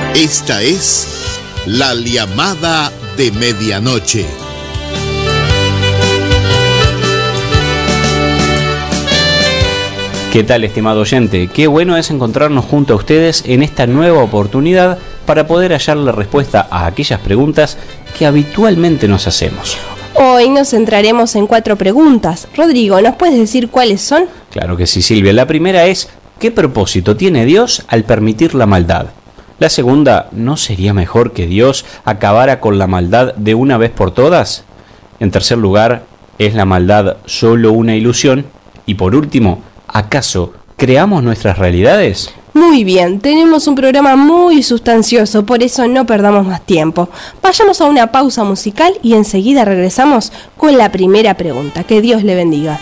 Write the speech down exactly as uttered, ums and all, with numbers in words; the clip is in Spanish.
Esta es la llamada de medianoche. ¿Qué tal, estimado oyente? Qué bueno es encontrarnos junto a ustedes en esta nueva oportunidad para poder hallar la respuesta a aquellas preguntas que habitualmente nos hacemos. Hoy nos centraremos en cuatro preguntas. Rodrigo, ¿nos puedes decir cuáles son? Claro que sí, Silvia. La primera es, ¿qué propósito tiene Dios al permitir la maldad? La segunda, ¿no sería mejor que Dios acabara con la maldad de una vez por todas? En tercer lugar, ¿es la maldad solo una ilusión? Y por último, ¿acaso creamos nuestras realidades? Muy bien, tenemos un programa muy sustancioso, por eso no perdamos más tiempo. Vayamos a una pausa musical y enseguida regresamos con la primera pregunta. Que Dios le bendiga.